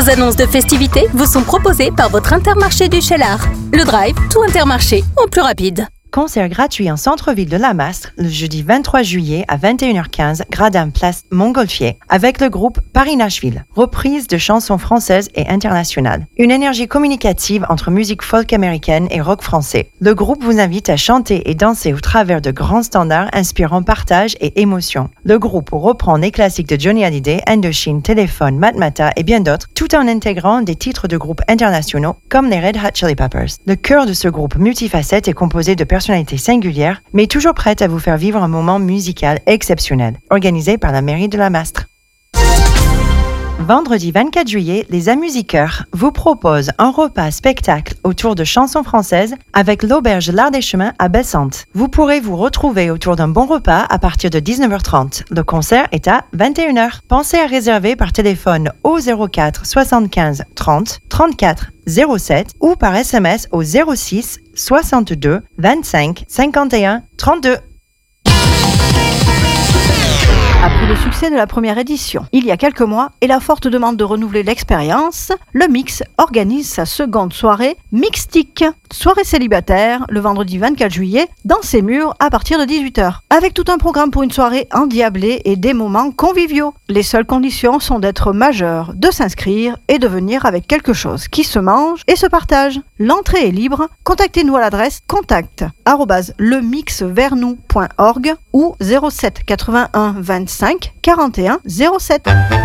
Vos annonces de festivités vous sont proposées par votre Intermarché du Cheylard. Le Drive, tout Intermarché, en plus rapide. Concert gratuit en centre-ville de La Mastre le jeudi 23 juillet à 21h15, gradin place Montgolfier, avec le groupe Paris-Nashville, reprise de chansons françaises et internationales. Une énergie communicative entre musique folk américaine et rock français. Le groupe vous invite à chanter et danser au travers de grands standards inspirant partage et émotion. Le groupe reprend les classiques de Johnny Hallyday, Indochine, Téléphone, Matmata et bien d'autres, tout en intégrant des titres de groupes internationaux comme les Red Hot Chili Peppers. Le cœur de ce groupe multifacette est composé de personnalités singulières, mais toujours prête à vous faire vivre un moment musical exceptionnel, organisé par la mairie de La Mastre. Vendredi 24 juillet, les Amusiqueurs vous proposent un repas-spectacle autour de chansons françaises avec l'Auberge L'Art des Chemins à Bessante. Vous pourrez vous retrouver autour d'un bon repas à partir de 19h30. Le concert est à 21h. Pensez à réserver par téléphone au 04 75 30 34 07 ou par SMS au 06 62 25 51 32. Après le succès de la première édition, il y a quelques mois, et la forte demande de renouveler l'expérience, le Mix organise sa seconde soirée Mixtique, soirée célibataire, le vendredi 24 juillet, dans ses murs à partir de 18h. Avec tout un programme pour une soirée endiablée et des moments conviviaux. Les seules conditions sont d'être majeur, de s'inscrire et de venir avec quelque chose qui se mange et se partage. L'entrée est libre, contactez-nous à l'adresse contact@lemixvernou.org ou 07 81 25 41 07.